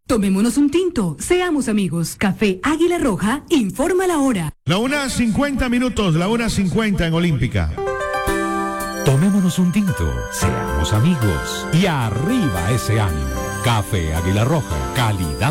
Tomémonos un tinto, seamos amigos. Café Águila Roja, informa la hora. La 1:50, la 1:50 en Olímpica. Tomémonos un tinto, seamos amigos y arriba ese ánimo. Café Águila Roja, calidad.